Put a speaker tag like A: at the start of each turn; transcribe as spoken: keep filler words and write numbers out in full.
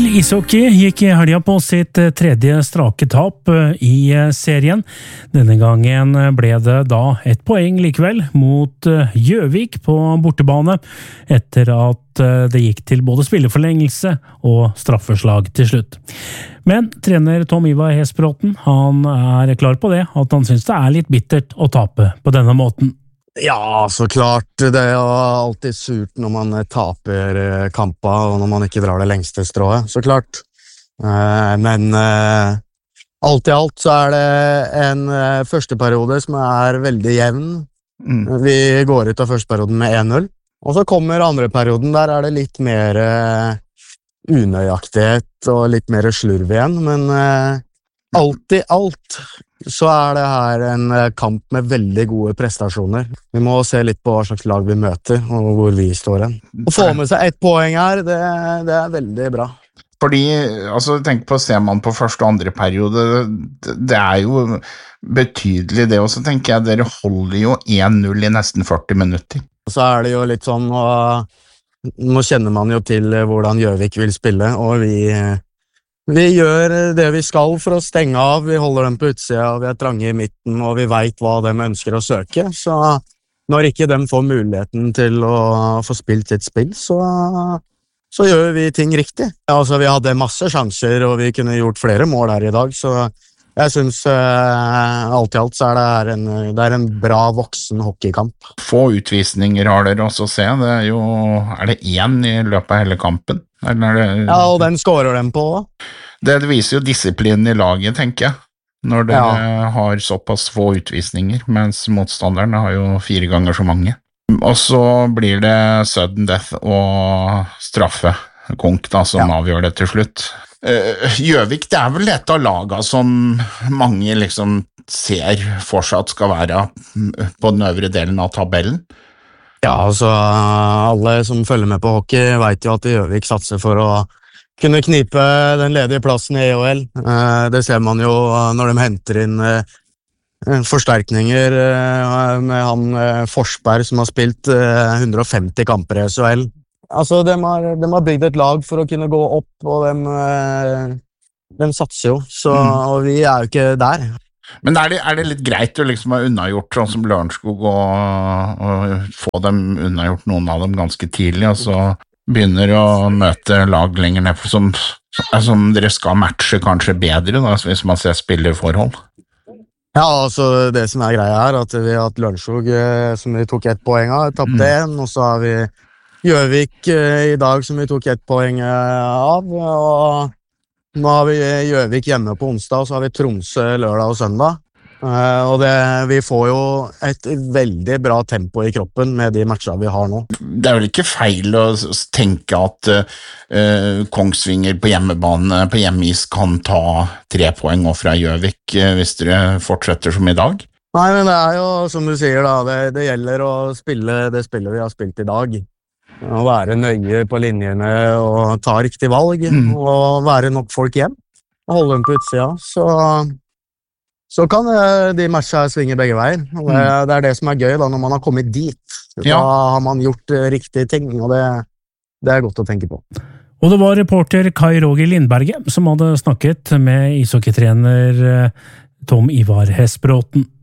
A: Ishockey gikk i helga på sitt tredje strake tap i serien. Denne gangen ble det da et poeng likevel mot Gjøvik på bortebane, etter at det gikk til både spilleforlengelse og straffeslag til slutt. Men trener Tom Ivar Hesbråten, han er klar på det, at han synes det er litt bittert å tape på denne måten.
B: Ja, så klart. Det er jo alltid surt når man taper kamper, og når man ikke drar det lengste strået, så klart. Men alt i alt så er det en første periode som er veldig jevn. Mm. Vi går ut av første perioden med en null, og så kommer andre perioden, der er det litt mer unøyaktighet og litt mer slurv igjen, men alt i alt så er det her en kamp med veldig gode prestasjoner. Vi må se litt på hva slags lag vi møter, og hvor vi står hen. Å få med seg ett poeng her, det, det er veldig bra.
C: Fordi, altså, tenk på, ser man på første og andre periode, det er jo betydelig det, og så tenker jeg, dere holder jo en null i nesten førti minutter.
B: Så er det jo litt sånn, og nå kjenner man jo til hvordan Gjøvik vil spille, og vi... Vi gjør det vi skal for å stenge av, vi holder dem på utsida, vi er trange i midten, og vi vet hva de ønsker å søke, så når ikke de får muligheten til å få spilt sitt spill, så, så gjør vi ting riktig. Altså, vi hadde masse sjanser, og vi kunne gjort flere mål her i dag, så jeg synes uh, alt i alt så er det, her en, det er en bra voksen hockeykamp.
C: Få utvisninger har dere også se, det er jo, er det én i løpet av hele kampen? Eller er det...
B: Ja, og den skårer dem på.
C: Det viser jo disiplinen i laget, tenker jeg, når dere ja. Har såpass få utvisninger, mens motstanderne har jo fire ganger så mange. Og så blir det sudden death og straffe, konk da, som ja. Avgjør det til slutt. Gjøvik, det er vel et av laga som mange liksom ser fortsatt skal være på den øvre delen av tabellen.
B: Ja, altså alle som følger med på hockey vet jo at Gjøvik satser for å kunne knipe den ledige plassen i E H L. Det ser man jo når de henter inn forsterkninger med han Forsberg som har spilt hundre og femti kamper i S H L. Altså, de har, de har bygd et lag for å kunne gå opp, og de, de satser jo, så, og vi er jo ikke der.
C: Men er det, er det litt greit å liksom ha unnagjort sånn som Lørenskog og, og få dem unnagjort noen av dem ganske tidlig, og så begynner å møte lag lenger ned som, som dere skal matche kanskje bedre da, hvis man ser spillerforhold?
B: Ja, altså det som er greia her, at vi har hatt Lørenskog som vi tok ett poeng av, tappte en, og så har vi Gjøvik i dag som vi tok ett poeng av, og nå har vi Gjøvik hjemme på onsdag, og så har vi Tromsø lørdag og søndag. Og det, vi får jo et veldig bra tempo i kroppen med de matchene vi har nå.
C: Det er vel ikke feil å tenke at uh, Kongsvinger på hjemmebane, på hjemmeis kan ta tre poeng fra Gjøvik uh, hvis dere fortsetter som i dag?
B: Nei, men det er jo som du sier da, det, det gjelder å spille det spillet vi har spilt i dag. Å være nøye på linjene og ta riktig valg, mm. og være nok folk hjem, og holde dem på utsida, så, så kan de matchene svinge begge veier. Og det, det er det som er gøy da, når man har kommet dit. Da ja. Har man gjort riktige ting, og det, det er godt å tenke på.
A: Og det var reporter Kai Roger Lindberget som hadde snakket med ishockeytrener Tom Ivar Hesbråten.